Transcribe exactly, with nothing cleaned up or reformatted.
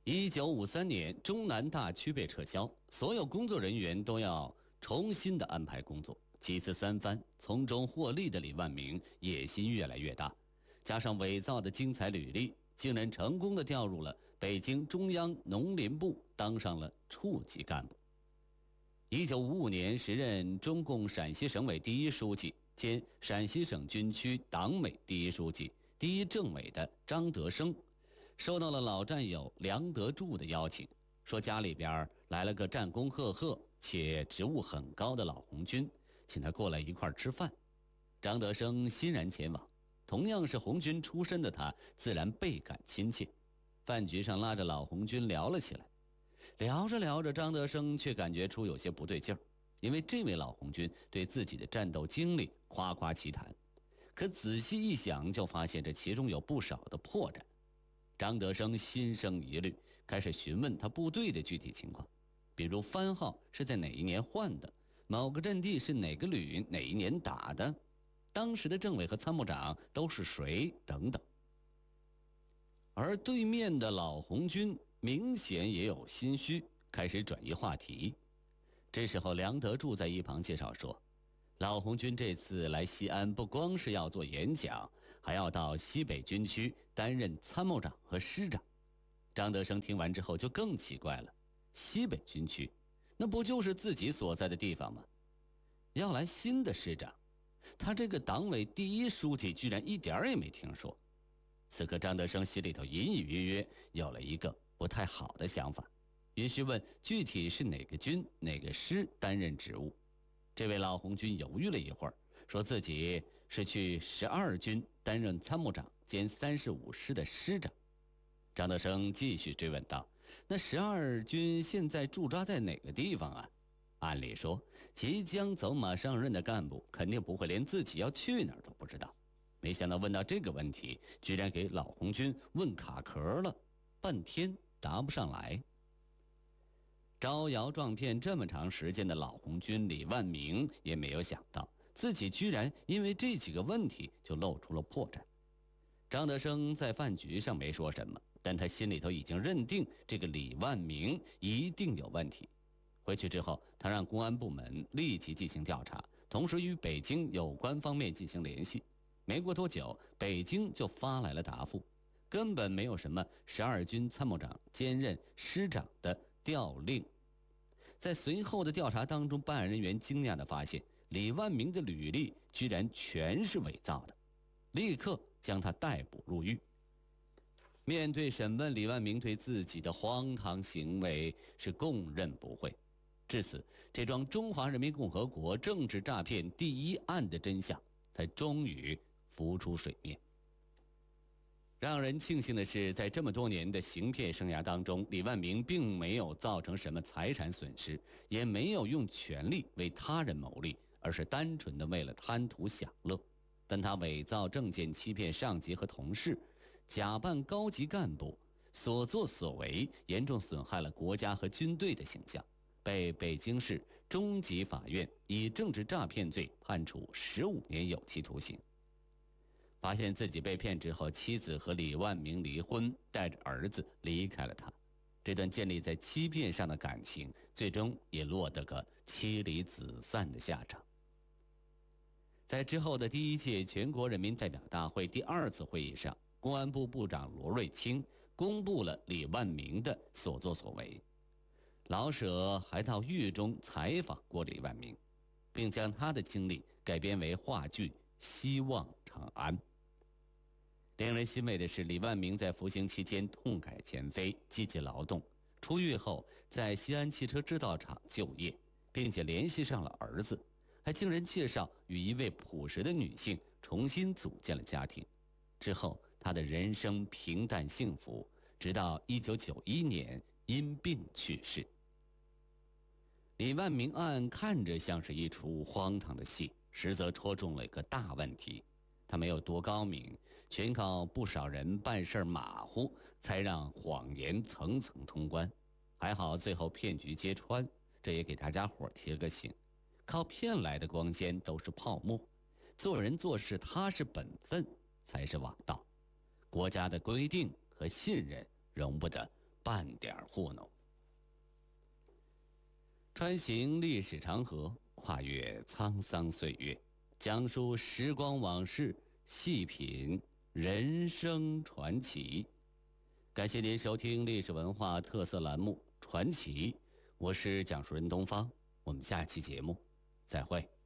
一九五三年，中南大区被撤销，所有工作人员都要重新的安排工作。几次三番从中获利的李万明野心越来越大，加上伪造的精彩履历，竟然成功的调入了北京中央农林部，当上了处级干部。一九五五年，时任中共陕西省委第一书记兼陕西省军区党委第一书记、第一政委的张德生，收到了老战友梁德柱的邀请，说家里边来了个战功赫赫且职务很高的老红军，请他过来一块吃饭。张德生欣然前往，同样是红军出身的他，自然倍感亲切。饭局上拉着老红军聊了起来，聊着聊着，张德生却感觉出有些不对劲儿，因为这位老红军对自己的战斗经历夸夸其谈，可仔细一想，就发现这其中有不少的破绽。张德生心生疑虑，开始询问他部队的具体情况，比如番号是在哪一年换的，某个阵地是哪个旅哪一年打的，当时的政委和参谋长都是谁等等。而对面的老红军明显也有心虚，开始转移话题。这时候梁德柱在一旁介绍说，老红军这次来西安不光是要做演讲，还要到西北军区担任参谋长和师长。张德生听完之后就更奇怪了，西北军区那不就是自己所在的地方吗？要来新的师长，他这个党委第一书记居然一点儿也没听说。此刻张德生心里头隐隐约约有了一个不太好的想法，于是问具体是哪个军哪个师担任职务。这位老红军犹豫了一会儿，说自己是去十二军担任参谋长兼三十五师的师长。张德生继续追问道，那十二军现在驻扎在哪个地方啊？按理说即将走马上任的干部肯定不会连自己要去哪儿都不知道，没想到问到这个问题，居然给老红军问卡壳了，半天答不上来。招摇撞骗这么长时间的老红军李万明也没有想到，自己居然因为这几个问题就露出了破绽。张德生在饭局上没说什么，但他心里头已经认定这个李万明一定有问题。回去之后，他让公安部门立即进行调查，同时与北京有关方面进行联系。没过多久，北京就发来了答复，根本没有什么十二军参谋长兼任师长的调令。在随后的调查当中，办案人员惊讶地发现，李万明的履历居然全是伪造的，立刻将他逮捕入狱。面对审问，李万明对自己的荒唐行为是供认不讳。至此，这桩中华人民共和国政治诈骗第一案的真相才终于浮出水面。让人庆幸的是，在这么多年的行骗生涯当中，李万明并没有造成什么财产损失，也没有用权力为他人谋利，而是单纯的为了贪图享乐。但他伪造证件欺骗上级和同事，假扮高级干部，所作所为严重损害了国家和军队的形象，被北京市中级法院以政治诈骗罪判处十五年有期徒刑。发现自己被骗之后，妻子和李万明离婚，带着儿子离开了他。这段建立在欺骗上的感情，最终也落得个妻离子散的下场。在之后的第一届全国人民代表大会第二次会议上，公安部部长罗瑞卿公布了李万明的所作所为。老舍还到狱中采访过李万明，并将他的经历改编为话剧《希望长安》。令人欣慰的是，李万明在服刑期间痛改前非，积极劳动，出狱后在西安汽车制造厂就业，并且联系上了儿子，还经人介绍与一位朴实的女性重新组建了家庭。之后他的人生平淡幸福，直到一九九一年因病去世。李万明案看着像是一出荒唐的戏，实则戳中了一个大问题。他没有多高明，全靠不少人办事马虎，才让谎言层层通关。还好最后骗局揭穿，这也给大家伙提了个醒，靠骗来的光鲜都是泡沫，做人做事踏实本分才是王道。国家的规定和信任容不得半点糊弄。穿行历史长河，跨越沧桑岁月，讲述时光往事，细品人生传奇。感谢您收听历史文化特色栏目《传奇》，我是讲述人东方，我们下期节目再会。